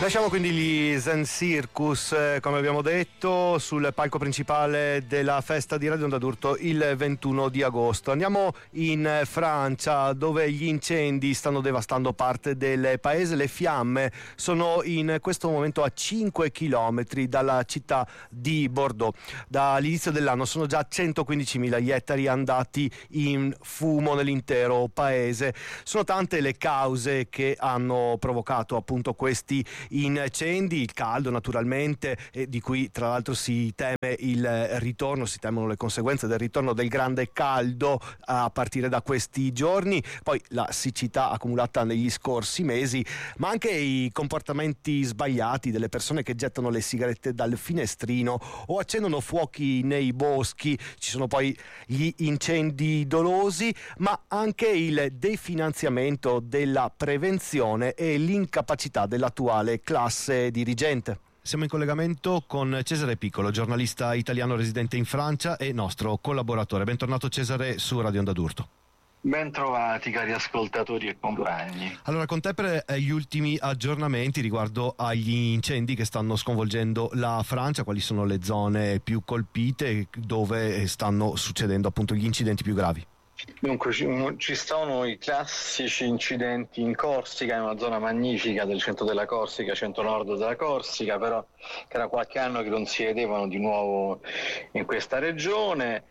Lasciamo quindi gli Zen Circus, come abbiamo detto, sul palco principale della festa di Radio Onda d'Urto il 21 di agosto. Andiamo in Francia, dove gli incendi stanno devastando parte del paese. Le fiamme sono in questo momento a 5 chilometri dalla città di Bordeaux. Dall'inizio dell'anno sono già 115.000 gli ettari andati in fumo nell'intero paese. Sono tante le cause che hanno provocato appunto questi incendi, il caldo naturalmente, di cui tra l'altro si teme il ritorno, si temono le conseguenze del ritorno del grande caldo a partire da questi giorni, poi la siccità accumulata negli scorsi mesi, ma anche i comportamenti sbagliati delle persone che gettano le sigarette dal finestrino o accendono fuochi nei boschi. Ci sono poi gli incendi dolosi, ma anche il definanziamento della prevenzione e l'incapacità dell'attuale classe dirigente. Siamo in collegamento con Cesare Piccolo, giornalista italiano residente in Francia e nostro collaboratore. Bentornato Cesare su Radio Onda d'Urto. Ben trovati cari ascoltatori e compagni. Allora, con te per gli ultimi aggiornamenti riguardo agli incendi che stanno sconvolgendo la Francia, quali sono le zone più colpite, dove stanno succedendo appunto gli incidenti più gravi? Dunque ci sono i classici incidenti in Corsica, in una zona magnifica del centro della Corsica, centro-nord della Corsica, però che era qualche anno che non si vedevano di nuovo in questa regione.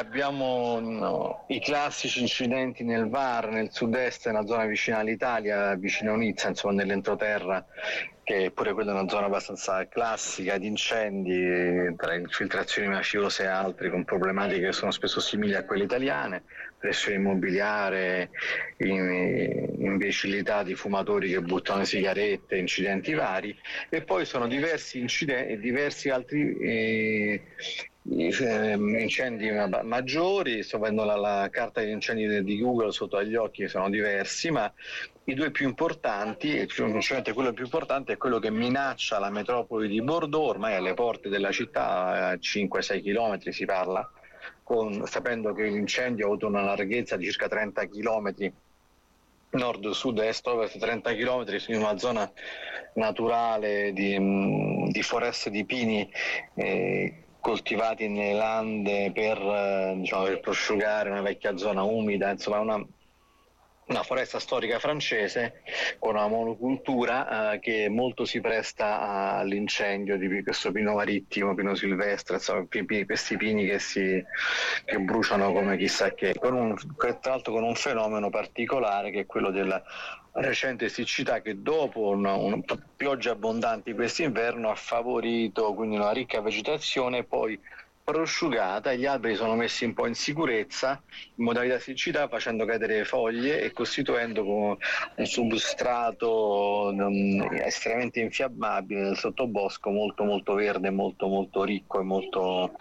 Abbiamo i classici incidenti nel Var, nel sud-est, nella zona vicina all'Italia, vicino a Nizza, insomma nell'entroterra, che pure quella è una zona abbastanza classica di incendi tra infiltrazioni mafiose e altri, con problematiche che sono spesso simili a quelle italiane, pressione immobiliare, imbecillità di fumatori che buttano le sigarette, incidenti vari, e poi sono diversi altri incendi maggiori. Sto vedendo la carta degli incendi di Google sotto agli occhi, sono diversi, ma i due più importanti, e principalmente quello più importante, è quello che minaccia la metropoli di Bordeaux, ormai alle porte della città, a 5-6 chilometri si parla, sapendo che l'incendio ha avuto una larghezza di circa 30 chilometri nord, sud, est, ovest, 30 km in una zona naturale di foreste di pini coltivati nelle lande per prosciugare una vecchia zona umida, insomma una foresta storica francese con una monocultura che molto si presta all'incendio di questo pino marittimo, pino silvestre, insomma, questi pini che bruciano come chissà che, tra l'altro con un fenomeno particolare che è quello della recente siccità, che dopo una piogge abbondanti quest'inverno ha favorito quindi una ricca vegetazione, e poi prosciugata, gli alberi sono messi un po' in sicurezza in modalità siccità, facendo cadere foglie e costituendo un substrato estremamente infiammabile nel sottobosco, molto molto verde, molto molto ricco e molto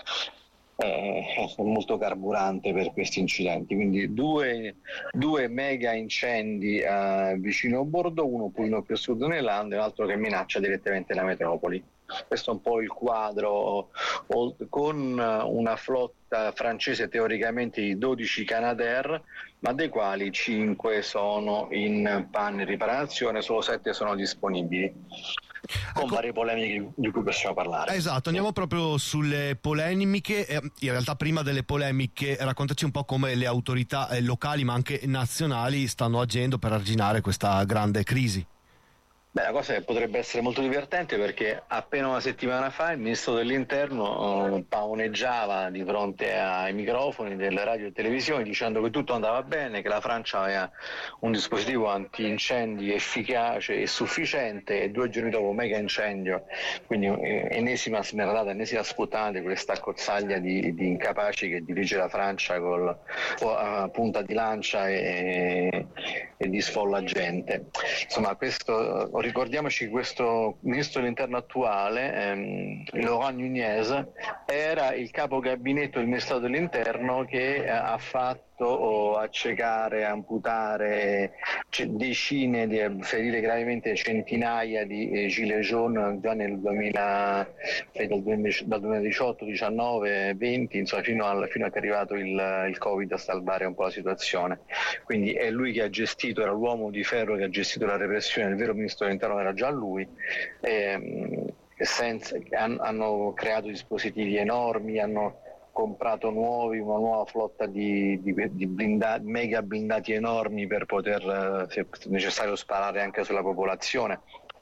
carburante per questi incidenti. Quindi due mega incendi vicino a Bordeaux, uno più a sud nelle Lande e l'altro che minaccia direttamente la metropoli. Questo è un po' il quadro, con una flotta francese teoricamente di 12 Canadair, ma dei quali 5 sono in panne e riparazione, solo 7 sono disponibili, con varie polemiche di cui possiamo parlare. Esatto, andiamo proprio sulle polemiche. In realtà, prima delle polemiche, raccontaci un po' come le autorità locali ma anche nazionali stanno agendo per arginare questa grande crisi. Beh, la cosa potrebbe essere molto divertente, perché appena una settimana fa il ministro dell'interno pavoneggiava di fronte ai microfoni delle radio e televisioni dicendo che tutto andava bene, che la Francia aveva un dispositivo antincendi efficace e sufficiente, e 2 giorni dopo mega incendio, quindi ennesima smeraldata, ennesima sputtana di questa cozzaglia di incapaci che dirige la Francia con punta di lancia e di sfolla gente. Insomma, ricordiamoci che questo ministro dell'interno attuale, Laurent Nunez, era il capo gabinetto del Ministero dell'interno che ha fatto o accecare, amputare ferire gravemente centinaia di gilet jaune già nel 2018, 19, 20, insomma fino a che è arrivato il Covid a salvare un po' la situazione. Quindi è lui che ha gestito, era l'uomo di ferro che ha gestito la repressione, il vero ministro dell'interno era già lui. Hanno creato dispositivi enormi, hanno comprato una nuova flotta di mega blindati enormi per poter, se necessario, sparare anche sulla popolazione,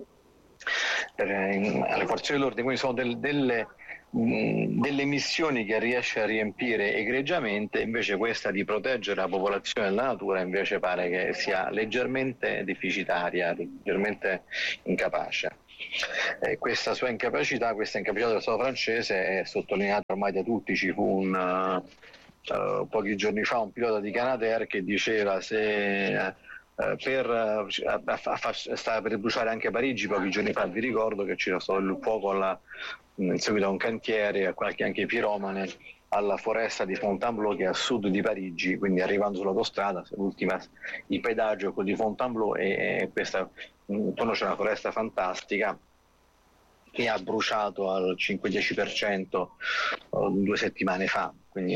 alle forze dell'ordine. Quindi sono delle missioni che riesce a riempire egregiamente. Invece questa di proteggere la popolazione della natura invece pare che sia leggermente deficitaria, leggermente incapace. Questa sua incapacità, dello Stato francese è sottolineata ormai da tutti. Ci fu pochi giorni fa un pilota di Canadair che diceva stava per bruciare anche Parigi pochi giorni fa. Vi ricordo che c'era stato il fuoco in seguito a un cantiere, a qualche anche piromane, alla foresta di Fontainebleau, che è a sud di Parigi, quindi arrivando sull'autostrada, il pedaggio è quello di Fontainebleau, e questa intorno c'è una foresta fantastica che ha bruciato al 5-10% 2 settimane fa. Quindi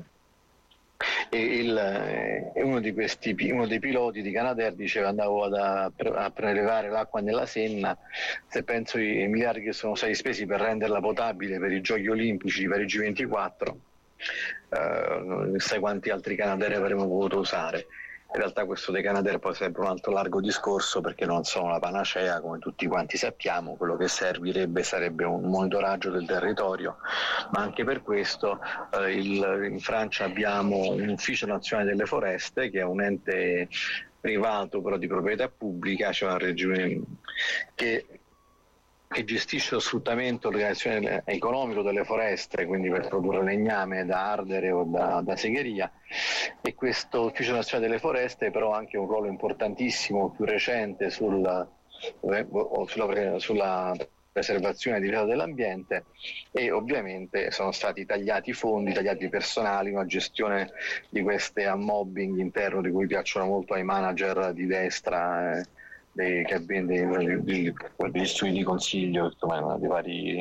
uno dei piloti di Canadair diceva: andavo a prelevare l'acqua nella Senna, se penso ai miliardi che sono stati spesi per renderla potabile per i Giochi Olimpici di Parigi 24, sai quanti altri Canadair avremmo potuto usare. In realtà questo dei Canadair poi sarebbe un altro largo discorso, perché non sono la panacea, come tutti quanti sappiamo. Quello che servirebbe sarebbe un monitoraggio del territorio, ma anche per questo in Francia abbiamo un ufficio nazionale delle foreste, che è un ente privato però di proprietà pubblica, cioè una regione che gestisce lo sfruttamento, l'organizzazione economico delle foreste, quindi per produrre legname da ardere o da segheria. E questo Ufficio Nazionale delle Foreste però ha anche un ruolo importantissimo, più recente, sulla preservazione e difesa dell'ambiente, e ovviamente sono stati tagliati i fondi, tagliati i personali, una gestione di queste mobbing interno di cui piacciono molto ai manager di destra, degli studi di consiglio, insomma, dei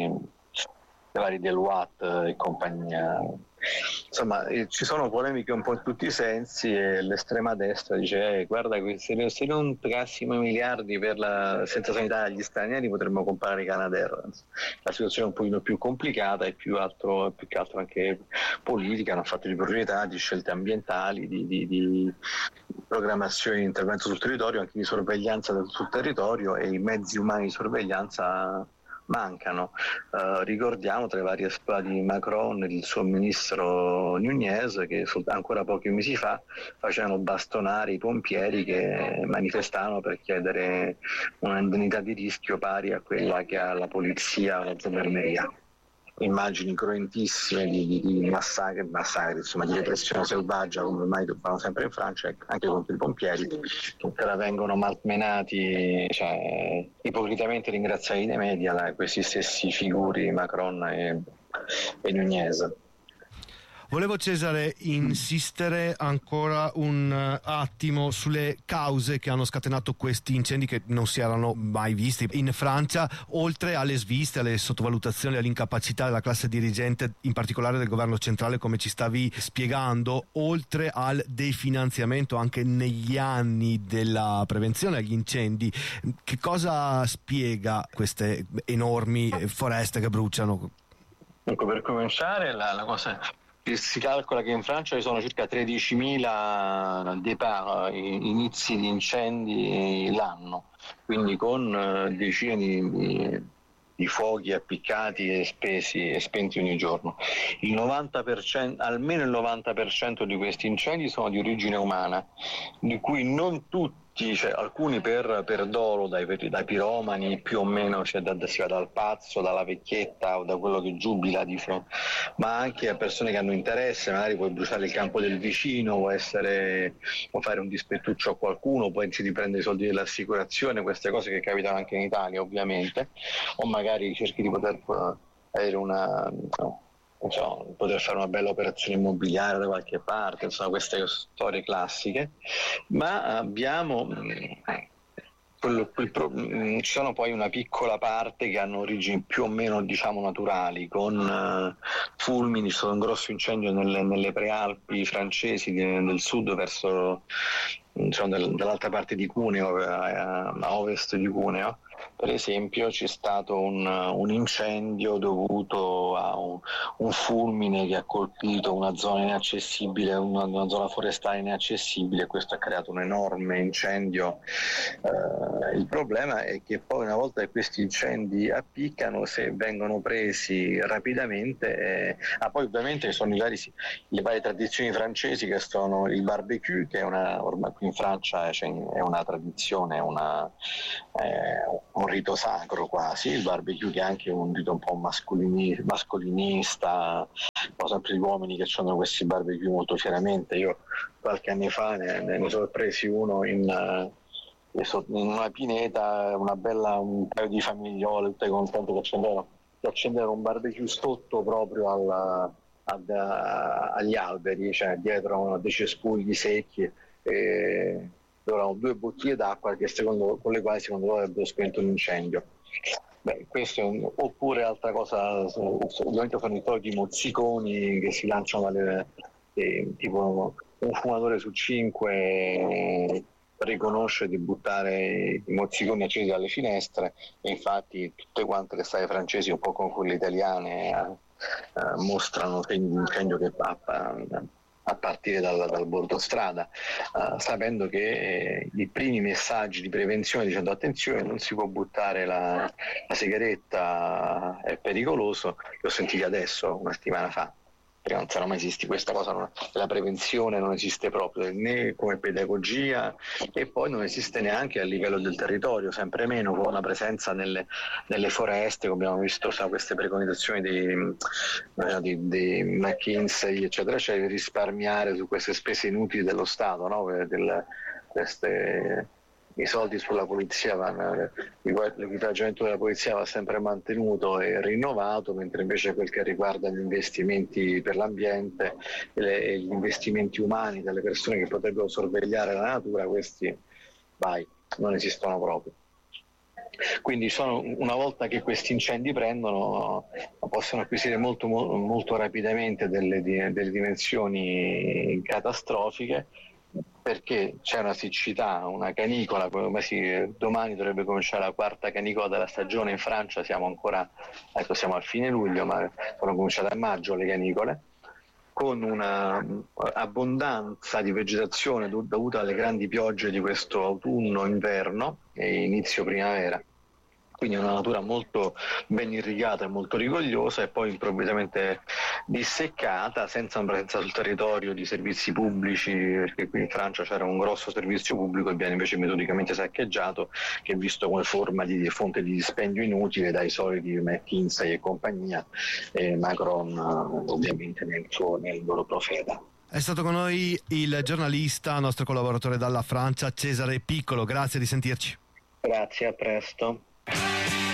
vari Deloitte e compagnia. Insomma, ci sono polemiche un po' in tutti i sensi, e l'estrema destra dice guarda, se non pagassimo i miliardi per senza sanità agli stranieri potremmo comprare i Canadair. La situazione è un pochino più complicata e più che altro anche politica. Hanno fatto di priorità, di scelte ambientali, di programmazione di intervento sul territorio, anche di sorveglianza sul territorio, e i mezzi umani di sorveglianza mancano. Ricordiamo, tra le varie spade di Macron, il suo ministro Nunez, che ancora pochi mesi fa facevano bastonare i pompieri che manifestavano per chiedere un'indennità di rischio pari a quella che ha la polizia o la gendarmeria. Immagini cruentissime di massacri, insomma, di repressione selvaggia, come ormai fanno sempre in Francia, anche contro i pompieri, che ora vengono malmenati, cioè ipocritamente ringraziati nei media da questi stessi figuri, Macron e Nunez. Volevo, Cesare, insistere ancora un attimo sulle cause che hanno scatenato questi incendi che non si erano mai visti in Francia, oltre alle sviste, alle sottovalutazioni, all'incapacità della classe dirigente, in particolare del governo centrale, come ci stavi spiegando, oltre al definanziamento anche negli anni della prevenzione agli incendi. Che cosa spiega queste enormi foreste che bruciano? Ecco, per cominciare, la cosa... Si calcola che in Francia ci sono circa 13.000 départ, inizi di incendi l'anno, quindi con decine di fuochi appiccati e spenti ogni giorno. Almeno il 90% di questi incendi sono di origine umana, di cui non tutti, cioè alcuni per dolo dai piromani, più o meno, cioè si va dal pazzo, dalla vecchietta o da quello che giubila di fronte, ma anche a persone che hanno interesse. Magari puoi bruciare il campo del vicino, può fare un dispettuccio a qualcuno, puoi di prendere i soldi dell'assicurazione, queste cose che capitano anche in Italia ovviamente, o magari cerchi di poter avere poter fare una bella operazione immobiliare da qualche parte, insomma queste storie classiche, ma abbiamo ci sono poi una piccola parte che hanno origini più o meno naturali, con fulmini. C'è stato un grosso incendio nelle prealpi francesi del sud verso dall'altra parte di Cuneo, a ovest di Cuneo. Per esempio c'è stato un incendio dovuto a un fulmine che ha colpito una zona inaccessibile, una zona forestale inaccessibile, e questo ha creato un enorme incendio. Il problema è che poi, una volta che questi incendi appiccano, se vengono presi rapidamente, poi ovviamente sono le varie tradizioni francesi, che sono il barbecue, che ormai qui in Francia è una tradizione, un rito sacro quasi. Il barbecue, che è anche un rito un po' mascolinista, sono sempre gli uomini che hanno questi barbecue molto fieramente. Io qualche anno fa ne sono presi uno in una pineta, un paio di famigliole tutte contente che accendevano un barbecue sotto proprio agli alberi, cioè dietro a dei cespugli secchi, e avevano 2 bottiglie d'acqua con le quali secondo loro avrebbero spento un incendio. Questo oppure altra cosa, ovviamente sono i soliti mozziconi che si lanciano tipo un fumatore su 5 riconosce di buttare i mozziconi accesi dalle finestre, e infatti tutte quante le strade francesi, un po' come quelle italiane, mostrano segni di incendio che a partire dal bordo strada, sapendo che i primi messaggi di prevenzione dicendo attenzione, non si può buttare la sigaretta, è pericoloso, li ho sentiti adesso, una settimana fa. Perché non sarà mai esiste questa cosa, la prevenzione non esiste proprio, né come pedagogia, e poi non esiste neanche a livello del territorio, sempre meno, con una presenza nelle foreste, come abbiamo visto, queste preconizzazioni di McKinsey, eccetera, cioè risparmiare su queste spese inutili dello Stato, no? I soldi sulla polizia l'equipaggiamento della polizia va sempre mantenuto e rinnovato, mentre invece quel che riguarda gli investimenti per l'ambiente e gli investimenti umani delle persone che potrebbero sorvegliare la natura, questi non esistono proprio. Quindi una volta che questi incendi prendono, possono acquisire molto, molto rapidamente delle dimensioni catastrofiche, perché c'è una siccità, una canicola. Domani dovrebbe cominciare la 4ª canicola della stagione in Francia, siamo al fine luglio, ma sono cominciate a maggio le canicole, con una abbondanza di vegetazione dovuta alle grandi piogge di questo autunno-inverno e inizio primavera. Quindi una natura molto ben irrigata e molto rigogliosa, e poi improvvisamente disseccata, senza una presenza sul territorio di servizi pubblici, perché qui in Francia c'era un grosso servizio pubblico e viene invece metodicamente saccheggiato, che è visto come fonte di dispendio inutile dai soliti McKinsey e compagnia, e Macron ovviamente nel loro profeta. È stato con noi il giornalista, nostro collaboratore dalla Francia, Cesare Piccolo. Grazie, di sentirci. Grazie, a presto.